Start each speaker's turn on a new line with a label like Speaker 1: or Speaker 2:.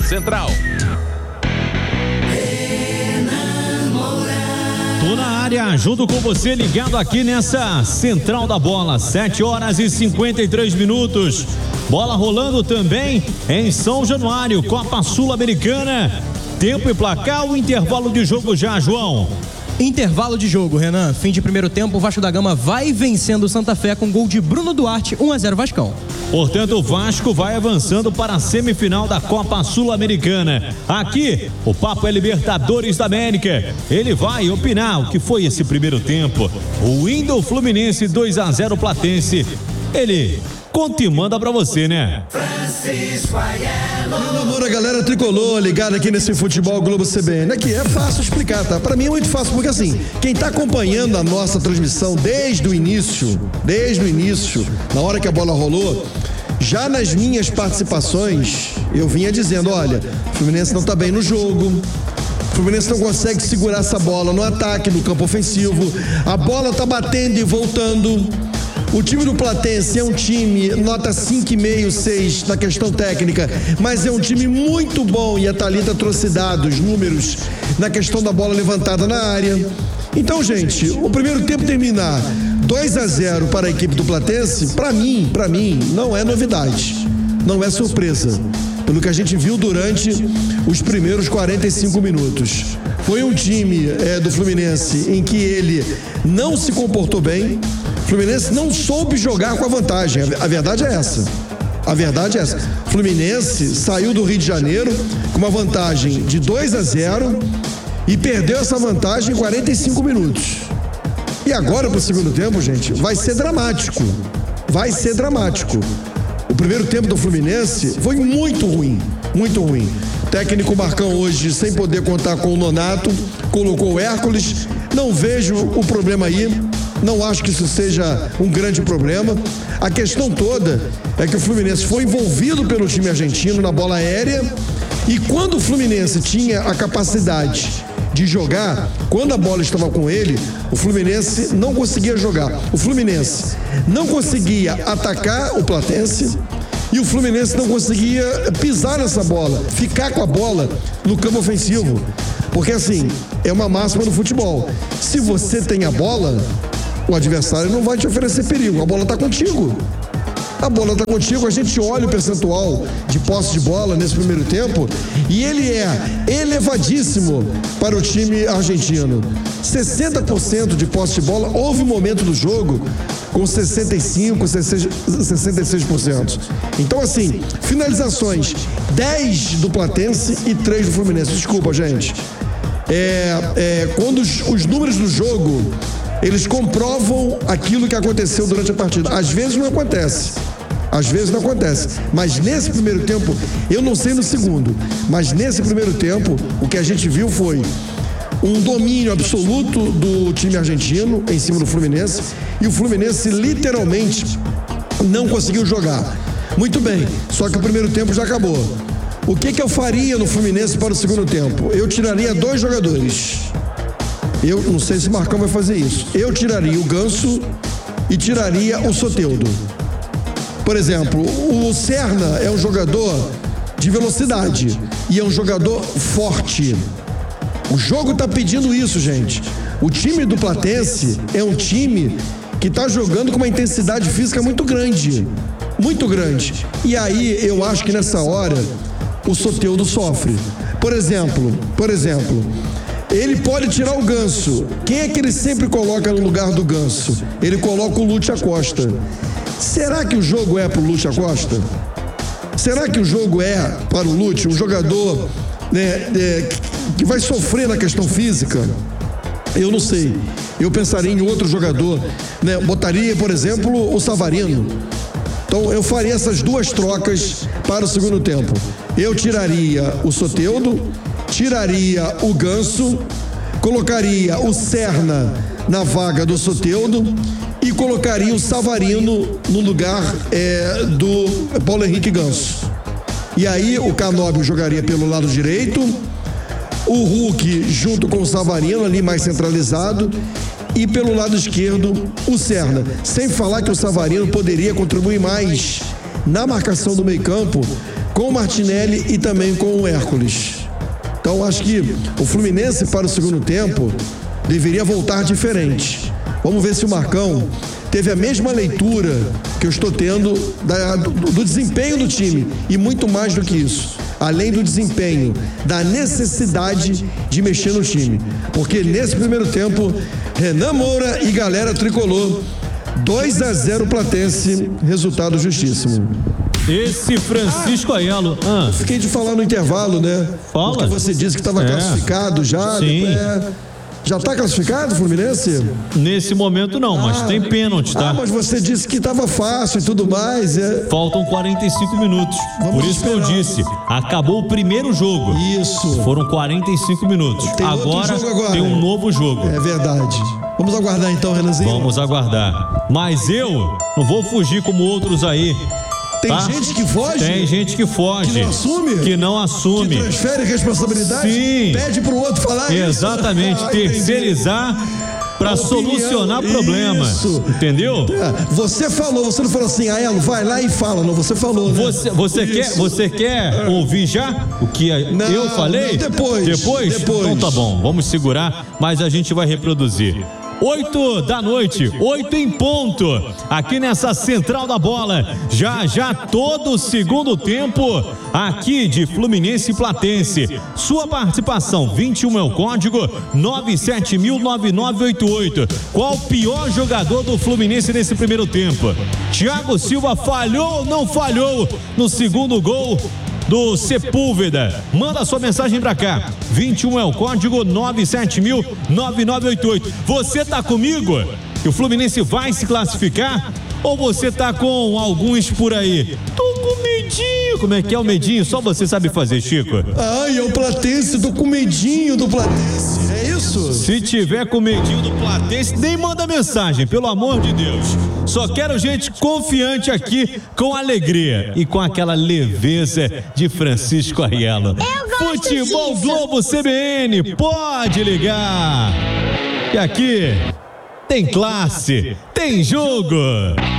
Speaker 1: Central.
Speaker 2: Tô na área, junto com você, ligado aqui nessa Central da Bola, 7h53. Bola rolando também em São Januário, Copa Sul-Americana. Tempo e placar, o intervalo de jogo já, João.
Speaker 3: Intervalo de jogo, Renan. Fim de primeiro tempo, o Vasco da Gama vai vencendo o Santa Fé com gol de Bruno Duarte, 1-0 Vascão.
Speaker 2: Portanto, o Vasco vai avançando para a semifinal da Copa Sul-Americana. Aqui, o papo é Libertadores da América. Ele vai opinar o que foi esse primeiro tempo. O Windel Fluminense 2-0 Platense. Ele conta e manda pra você, né?
Speaker 4: Meu amor, a galera tricolor ligada aqui nesse Futebol Globo CBN. Aqui é fácil explicar, tá? Pra mim é muito fácil, porque assim, quem tá acompanhando a nossa transmissão desde o início, na hora que a bola rolou, já nas minhas participações, eu vinha dizendo, olha, o Fluminense não tá bem no jogo, o Fluminense não consegue segurar essa bola no ataque, no campo ofensivo, a bola tá batendo e voltando. O time do Platense é um time nota 5,5, 6 na questão técnica, mas é um time muito bom e a Thalita trouxe dados, números na questão da bola levantada na área. Então, gente, o primeiro tempo terminar 2-0 para a equipe do Platense, para mim, não é novidade, não é surpresa, pelo que a gente viu durante os primeiros 45 minutos. Foi um time do Fluminense em que ele não se comportou bem. O Fluminense não soube jogar com a vantagem. A verdade é essa. O Fluminense saiu do Rio de Janeiro com uma vantagem de 2-0 e perdeu essa vantagem em 45 minutos. E agora, pro segundo tempo, gente, vai ser dramático. O primeiro tempo do Fluminense foi muito ruim. O técnico Marcão hoje, sem poder contar com o Nonato, colocou o Hércules. Não vejo o problema aí. Não acho que isso seja um grande problema. A questão toda é que o Fluminense foi envolvido pelo time argentino na bola aérea e quando o Fluminense tinha a capacidade de jogar, quando a bola estava com ele, o Fluminense não conseguia jogar. O Fluminense não conseguia atacar o Platense e o Fluminense não conseguia pisar nessa bola, ficar com a bola no campo ofensivo. Porque assim, é uma máxima no futebol. Se você tem a bola, o adversário não vai te oferecer perigo. A bola está contigo. A gente olha o percentual de posse de bola nesse primeiro tempo e ele é elevadíssimo para o time argentino. 60% de posse de bola. Houve um momento do jogo com 65%, 66%. Então, assim, finalizações 10 do Platense e 3 do Fluminense. Desculpa, gente. Quando os números do jogo eles comprovam aquilo que aconteceu durante a partida. Às vezes não acontece, mas nesse primeiro tempo, eu não sei no segundo, mas nesse primeiro tempo, o que a gente viu foi um domínio absoluto do time argentino em cima do Fluminense e o Fluminense literalmente não conseguiu jogar. Muito bem, só que o primeiro tempo já acabou. O que eu faria no Fluminense para o segundo tempo? Eu tiraria 2 jogadores. Eu não sei se o Marcão vai fazer isso. Eu tiraria o Ganso e tiraria o Soteldo. Por exemplo, o Serna é um jogador de velocidade e é um jogador forte. O jogo está pedindo isso, gente. O time do Platense é um time que está jogando com uma intensidade física muito grande. E aí eu acho que nessa hora o Soteldo sofre. Por exemplo, ele pode tirar o Ganso. Quem é que ele sempre coloca no lugar do Ganso? Ele coloca o Lúcio Acosta. Será que o jogo é para o Lúcio Acosta? Será que o jogo é para o Lúcio, um jogador que vai sofrer na questão física? Eu não sei. Eu pensaria em outro jogador, botaria, por exemplo, o Savarino. Então eu faria essas 2 trocas para o segundo tempo. Eu tiraria o Soteldo, tiraria o Ganso, colocaria o Serna na vaga do Soteldo e colocaria o Savarino no lugar do Paulo Henrique Ganso. E aí o Canóbio jogaria pelo lado direito, o Hulk junto com o Savarino ali mais centralizado e pelo lado esquerdo o Serna. Sem falar que o Savarino poderia contribuir mais na marcação do meio-campo com o Martinelli e também com o Hércules. Então acho que o Fluminense para o segundo tempo deveria voltar diferente. Vamos ver se o Marcão teve a mesma leitura que eu estou tendo do desempenho do time e muito mais do que isso. Além do desempenho, da necessidade de mexer no time. Porque nesse primeiro tempo, Renan Moura e galera tricolor, 2-0 Platense, resultado justíssimo.
Speaker 2: Esse Francisco Aiello.
Speaker 4: Fiquei de falar no intervalo, né?
Speaker 2: Fala.
Speaker 4: Porque você disse que estava classificado já.
Speaker 2: Sim.
Speaker 4: Já está classificado o Fluminense?
Speaker 2: Nesse momento não, mas tem pênalti, tá?
Speaker 4: Mas você disse que estava fácil e tudo mais.
Speaker 2: Faltam 45 minutos. Por isso que eu disse, acabou o primeiro jogo.
Speaker 4: Isso.
Speaker 2: Foram 45 minutos. Agora tem um novo jogo.
Speaker 4: É verdade. Vamos aguardar então, Renanzinho?
Speaker 2: Vamos aguardar. Mas eu não vou fugir como outros aí.
Speaker 4: Tem gente que foge?
Speaker 2: Tem gente que foge.
Speaker 4: Que não assume?
Speaker 2: Que não assume.
Speaker 4: Que transfere responsabilidade?
Speaker 2: Sim.
Speaker 4: Pede pro outro falar
Speaker 2: Exatamente.
Speaker 4: isso.
Speaker 2: Terceirizar para solucionar problema.
Speaker 4: Isso.
Speaker 2: Entendeu?
Speaker 4: Você falou, você não falou assim, Aiello, vai lá e fala. Não, você falou, né?
Speaker 2: Você quer ouvir já o que eu falei?
Speaker 4: Depois.
Speaker 2: Então tá bom, vamos segurar, mas a gente vai reproduzir. 8 da noite, 8 em ponto, aqui nessa Central da Bola, já todo o segundo tempo, aqui de Fluminense e Platense. Sua participação, 21 é o código, 970009988. Qual o pior jogador do Fluminense nesse primeiro tempo? Thiago Silva falhou ou não falhou no segundo gol do Sepúlveda? Manda sua mensagem pra cá, 21 é o código, 970009988. Você tá comigo que o Fluminense vai se classificar ou você tá com alguns por aí? Tô com medinho. Como é que é o medinho? Só você sabe fazer, Chico.
Speaker 4: Ai, é o Platense, tô com medinho do Platense. É isso?
Speaker 2: Se tiver com medinho do Platense, nem manda mensagem, pelo amor de Deus. Só quero gente confiante aqui, com alegria e com aquela leveza de Francisco Aiello. Futebol Globo CBN, pode ligar. E aqui tem classe, tem jogo.